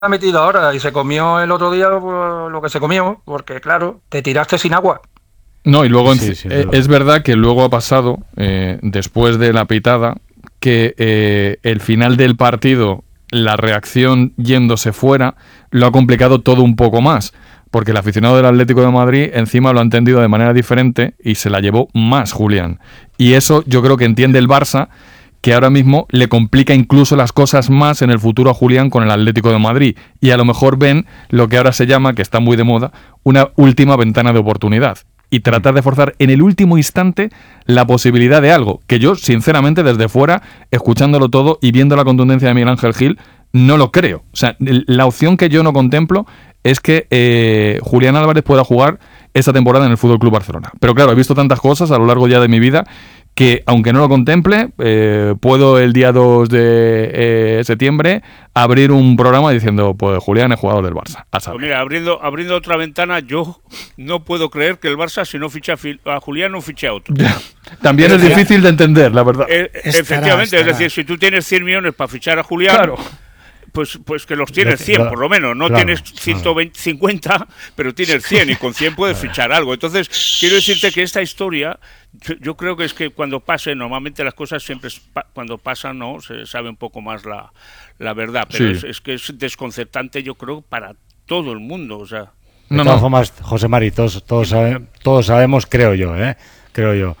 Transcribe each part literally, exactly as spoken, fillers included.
ha metido ahora y se comió el otro día pues, lo que se comió, porque claro, te tiraste sin agua. No, y luego Sí, sí, eh, es verdad que luego ha pasado, eh, después de la pitada, que eh, el final del partido, la reacción yéndose fuera, lo ha complicado todo un poco más. Porque el aficionado del Atlético de Madrid encima lo ha entendido de manera diferente y se la llevó más Julián. Y eso yo creo que entiende el Barça, que ahora mismo le complica incluso las cosas más en el futuro a Julián con el Atlético de Madrid. Y a lo mejor ven lo que ahora se llama, que está muy de moda, una última ventana de oportunidad. Y tratar de forzar en el último instante la posibilidad de algo, que yo, sinceramente, desde fuera, escuchándolo todo y viendo la contundencia de Miguel Ángel Gil, no lo creo. O sea, la opción que yo no contemplo es que eh, Julián Álvarez pueda jugar esta temporada en el F C Barcelona. Pero claro, he visto tantas cosas a lo largo ya de mi vida que, aunque no lo contemple, eh, puedo el día dos de eh, septiembre abrir un programa diciendo, pues Julián es jugador del Barça. A saber. Pues mira, abriendo, abriendo otra ventana, yo no puedo creer que el Barça, si no ficha a Julián, no fiche a otro. También es difícil de entender, la verdad. Eh, efectivamente, estará. Es decir, si tú tienes cien millones para fichar a Julián... Claro. Pues, pues que los tienes cien, por lo menos. No claro, tienes ciento cincuenta, pero tienes cien y con cien puedes fichar algo. Entonces, quiero decirte que esta historia, yo creo que es que cuando pase, normalmente las cosas siempre, cuando pasan, no se sabe un poco más la, la verdad. Pero sí. es, es que es desconcertante, yo creo, para todo el mundo. O sea. De no, todas no. formas, José Mari, todos, todos, sabe, todos sabemos, creo yo, ¿eh? creo yo.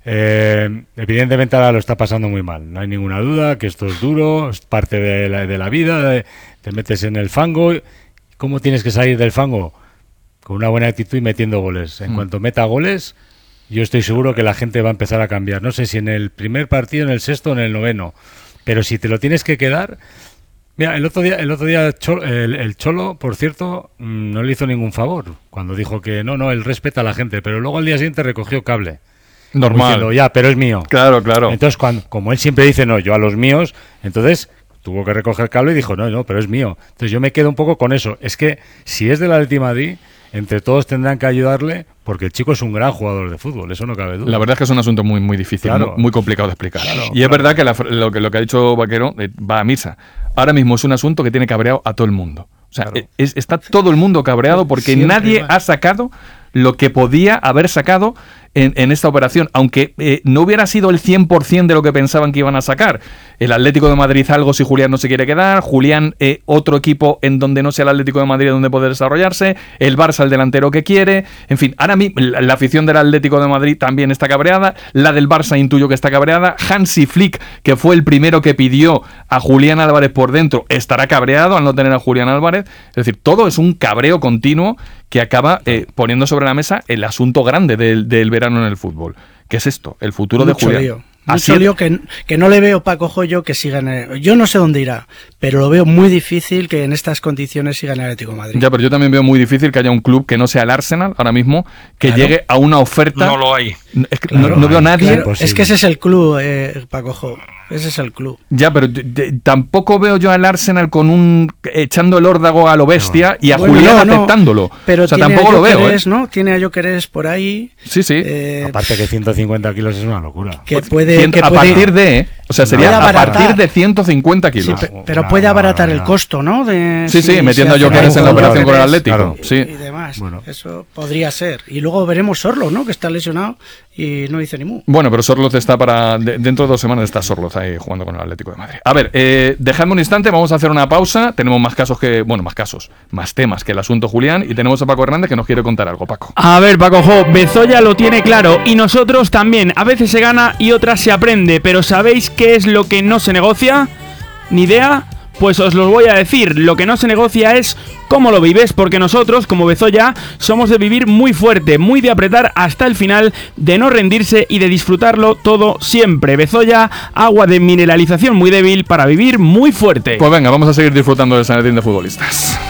Eh, evidentemente ahora lo está pasando muy mal, no hay ninguna duda que esto es duro, es parte de la, de la vida, de, te metes en el fango. ¿Cómo tienes que salir del fango? Con una buena actitud y metiendo goles. En mm. cuanto meta goles, yo estoy seguro que la gente va a empezar a cambiar. No sé si en el primer partido, en el sexto o en el noveno, pero si te lo tienes que quedar... Mira, el otro día, el otro día Cholo, el, el Cholo, por cierto, no le hizo ningún favor cuando dijo que no, no, él respeta a la gente, pero luego al día siguiente recogió cable. Normal. Diciendo, ya, pero es mío. Claro, claro. Entonces, cuando, como él siempre dice, no, yo a los míos, entonces tuvo que recoger cable y dijo, no, no, pero es mío. Entonces yo me quedo un poco con eso. Es que si es del Atlético de Madrid, entre todos tendrán que ayudarle, porque el chico es un gran jugador de fútbol, eso no cabe duda. La verdad es que es un asunto muy muy difícil, claro. muy, muy complicado de explicar. Claro, y es claro. verdad que, la, lo que lo que ha dicho Vaquero eh, va a misa. Ahora mismo es un asunto que tiene cabreado a todo el mundo. O sea, claro. es, está todo el mundo cabreado porque Siempre nadie va. ha sacado lo que podía haber sacado en, en esta operación, aunque eh, no hubiera sido el cien por ciento de lo que pensaban que iban a sacar. El Atlético de Madrid algo si Julián no se quiere quedar, Julián eh, otro equipo en donde no sea el Atlético de Madrid donde poder desarrollarse, el Barça el delantero que quiere, en fin, ahora mismo la, la afición del Atlético de Madrid también está cabreada, la del Barça intuyo que está cabreada, Hansi Flick, que fue el primero que pidió a Julián Álvarez por dentro, estará cabreado al no tener a Julián Álvarez, es decir, todo es un cabreo continuo que acaba eh, poniendo sobre la mesa el asunto grande del, del verano en el fútbol. ¿Qué es esto? El futuro Mucho de Julián. Lío. Mucho lío que, que no le veo Paco Joyo que siga en el, yo no sé dónde irá, pero lo veo muy difícil que en estas condiciones siga en el Atlético de Madrid. Ya, pero yo también veo muy difícil que haya un club que no sea el Arsenal ahora mismo, que claro. llegue a una oferta. No lo hay. Es que claro, no, no veo a nadie. Claro, es que ese es el club, eh, Paco Joyo. Ese es el club. Ya, pero de, de, tampoco veo yo al Arsenal con un echando el órdago a lo bestia no. y a bueno, Julián no, no, aceptándolo. Pero o sea, tiene tampoco a lo veo, Jokeres, ¿eh? ¿no? Tiene a Jokeres por ahí. Sí, sí. Eh, Aparte que ciento cincuenta kilos es una locura. Que puede, Cien, que a puede, partir de, ¿eh? O sea, sería a partir de ciento cincuenta kilos. Sí, pero puede abaratar el costo, ¿no? De, sí, sí, si, metiendo si a Jokeres en la operación con el Atlético. Claro. Sí. Y demás. Bueno. Eso podría ser. Y luego veremos Sorloth, ¿no? Que está lesionado y no dice ni mu. Bueno, pero Sorloth está para... De, dentro de dos semanas está Sorloth ahí jugando con el Atlético de Madrid. A ver, eh, dejadme un instante, vamos a hacer una pausa. Tenemos más casos que... Bueno, más casos, más temas que el asunto Julián. Y tenemos a Paco Hernández que nos quiere contar algo. Paco. A ver, Paco Jo, Bezoya lo tiene claro. Y nosotros también. A veces se gana y otras se aprende. Pero ¿sabéis qué es lo que no se negocia? ¿Ni idea? Pues os lo voy a decir, lo que no se negocia es cómo lo vives, porque nosotros, como Bezoya, somos de vivir muy fuerte, muy de apretar hasta el final, de no rendirse y de disfrutarlo todo siempre. Bezoya, agua de mineralización muy débil para vivir muy fuerte. Pues venga, vamos a seguir disfrutando del San Etienne de futbolistas.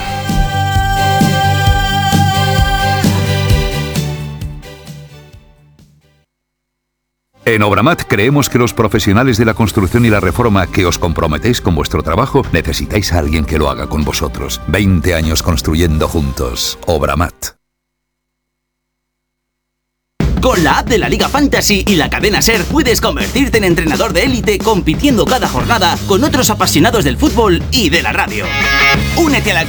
En Obramat creemos que los profesionales de la construcción y la reforma que os comprometéis con vuestro trabajo necesitáis a alguien que lo haga con vosotros. veinte años construyendo juntos. Obramat. Con la app de la Liga Fantasy y la cadena SER puedes convertirte en entrenador de élite compitiendo cada jornada con otros apasionados del fútbol y de la radio. Únete a la